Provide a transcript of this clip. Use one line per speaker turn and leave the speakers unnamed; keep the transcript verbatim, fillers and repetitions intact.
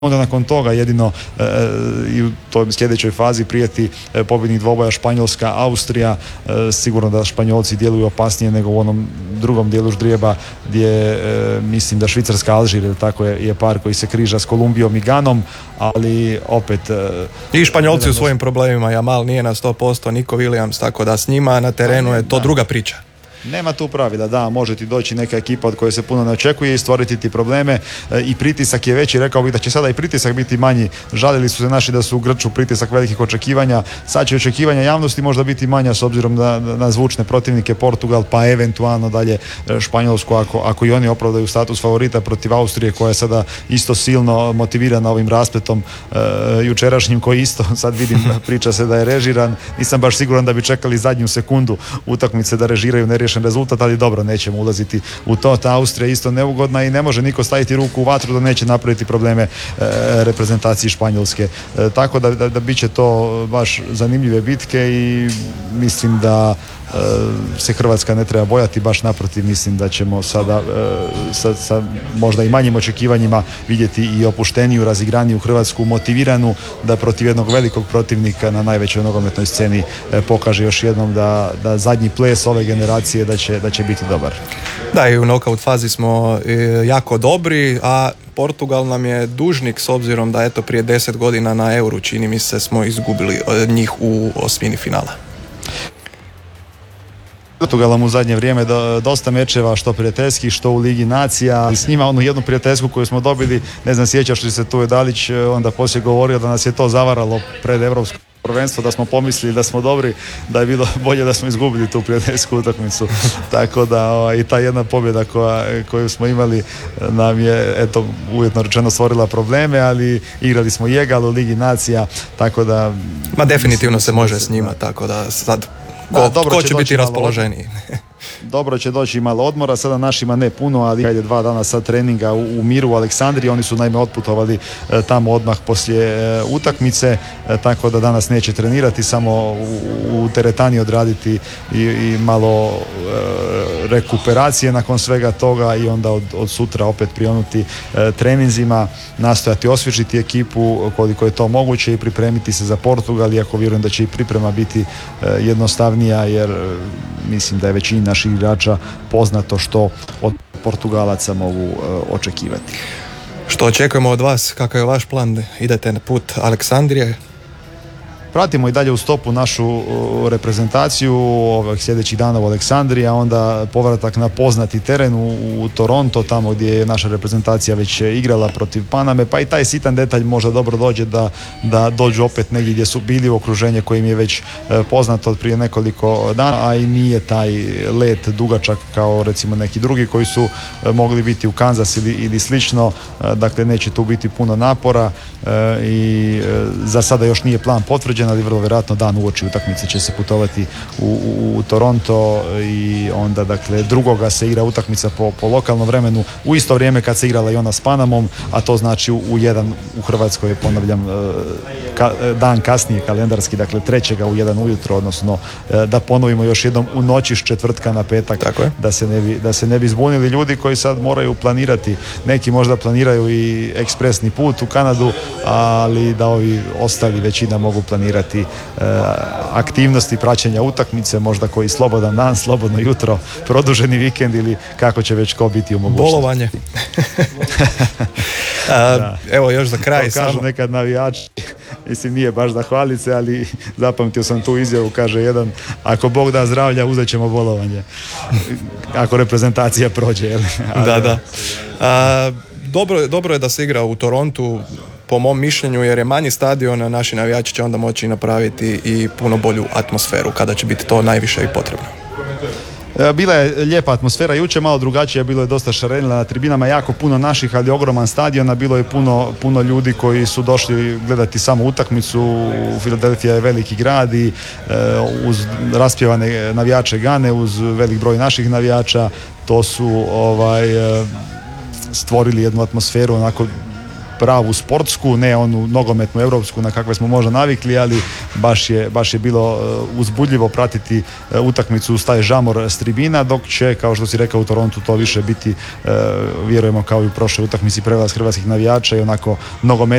onda nakon toga jedino e, i u toj sljedećoj fazi prijeti e, pobjednik dvoboja Španjolska, Austrija. E, sigurno da Španjolci djeluju opasnije nego u onom drugom dijelu ždrijeba gdje e, mislim da Švicarska, Alžir ili tako je, je par koji se križa s Kolumbijom i Ganom, ali opet... E,
I Španjolci u svojim problemima, Jamal nije na sto posto, Nico Williams, tako da s njima na terenu je to da. druga priča.
Nema tu pravila, da, može ti doći neka ekipa od koje se puno ne očekuje i stvoriti ti probleme e, i pritisak je veći, rekao bih da će sada i pritisak biti manji. Žalili su se naši da su u grču pritisak velikih očekivanja, sad će očekivanja javnosti možda biti manja s obzirom na, na zvučne protivnike Portugal, pa eventualno dalje Španjolsku ako, ako i oni opravdaju status favorita protiv Austrije koja je sada isto silno motivirana ovim raspletom e, jučerašnjim koji isto sad vidim priča se da je režiran, nisam baš siguran da bi čekali zadnju sekundu utakmice da režiraju neriješen rezultat, ali dobro, nećemo ulaziti u to. Ta Austrija je isto neugodna i ne može niko staviti ruku u vatru da neće napraviti probleme e, reprezentaciji Španjolske. E, tako da, da, da bit će to baš zanimljive bitke i mislim da e, se Hrvatska ne treba bojati, baš naprotiv, mislim da ćemo sada e, sa, sa možda i manjim očekivanjima vidjeti i opušteniju, razigraniju Hrvatsku, motiviranu da protiv jednog velikog protivnika na najvećoj nogometnoj sceni e, pokaže još jednom da, da zadnji ples ove generacije da će, da će biti dobar.
Da, i u knockout fazi smo e, jako dobri, a Portugal nam je dužnik s obzirom da eto prije deset godina na Euru, čini mi se, smo izgubili e, njih u osmini finala.
Portugalom u zadnje vrijeme dosta mečeva, što prijateljskih, što u Ligi nacija. S njima onu jednu prijateljsku koju smo dobili, ne znam, sjećaš li se, tu je Dalić onda poslije govorio da nas je to zavaralo pred Europsko prvenstvo, da smo pomislili da smo dobri, da je bilo bolje da smo izgubili tu prijateljsku utakmicu. Tako da i ta jedna pobjeda koja, koju smo imali nam je, eto, uvjetno rečeno stvorila probleme, ali igrali smo Jegal u Ligi nacija, tako da...
Ma definitivno se može s njima, tako da sad... Ko, da, ko će, će biti raspoloženiji?
Dobro će doći malo odmora, sada našima ne puno, ali ajde dva dana sad treninga u, u miru u Aleksandriji, oni su naime otputovali e, tamo odmah poslije e, utakmice, e, tako da danas neće trenirati, samo u, u teretani odraditi i, i malo e, rekuperacije nakon svega toga i onda od, od sutra opet prionuti e, treninzima, nastojati osvježiti ekipu koliko je to moguće i pripremiti se za Portugal, iako vjerujem da će i priprema biti e, jednostavnija, jer e, mislim da je većina naših igrača poznato što od Portugalaca mogu uh, očekivati.
Što očekujemo od vas? Kakav je vaš plan? Idete na put Aleksandrije?
Pratimo i dalje u stopu našu uh, reprezentaciju ovih sljedećih dana u Aleksandriji, a onda povratak na poznati teren u, u Toronto, tamo gdje je naša reprezentacija već igrala protiv Paname, pa i taj sitan detalj možda dobro dođe da, da dođu opet negdje gdje su bili u okruženje koje im je već uh, poznato od prije nekoliko dana, a i nije taj let dugačak kao recimo neki drugi koji su uh, mogli biti u Kansas ili, ili slično, uh, dakle neće tu biti puno napora uh, i uh, za sada još nije plan potvrđen, ali vrlo vjerojatno dan uoči utakmice će se putovati u, u, u Toronto i onda dakle drugoga se igra utakmica po, po lokalnom vremenu u isto vrijeme kad se igrala i ona s Panamom, a to znači u, u jedan u Hrvatskoj, ponavljam, ka, dan kasnije kalendarski, dakle trećega u jedan ujutro, odnosno da ponovimo još jednom u noći s četvrtka na petak.
Tako je.
Da se ne bi, da se ne bi zbunili ljudi koji sad moraju planirati, neki možda planiraju i ekspresni put u Kanadu, ali da ovi ostali većina mogu planirati e, aktivnosti praćenja utakmice, možda koji slobodan dan, slobodno jutro, produženi vikend ili kako će već ko biti u mogućnosti.
Bolovanje. A, evo još za kraj.
To kažu samo nekad navijači, mislim nije baš da hvali se, ali zapamtio sam tu izjavu, kaže jedan, ako Bog da zdravlja uzet ćemo bolovanje ako reprezentacija prođe, jel?
Da, da. A, dobro, dobro je da se igra u Torontu, po mom mišljenju, jer je manji stadion, a naši navijači će onda moći napraviti i puno bolju atmosferu kada će biti to najviše i potrebno.
Bila je lijepa atmosfera jučer, malo drugačija, bilo je dosta šarenila na tribinama, jako puno naših, ali ogroman stadion, a bilo je puno, puno ljudi koji su došli gledati samo utakmicu. Filadelfija je veliki grad i e, uz raspjevane navijače Gane, uz velik broj naših navijača, to su ovaj, e, stvorili jednu atmosferu onako pravu sportsku, ne onu nogometnu europsku na kakve smo možda navikli, ali baš je, baš je bilo uzbudljivo pratiti utakmicu uz taj žamor s tribina, dok će, kao što si rekao, u Torontu to više biti, vjerujemo kao i u prošloj utakmici, prevlast hrvatskih navijača i onako nogomet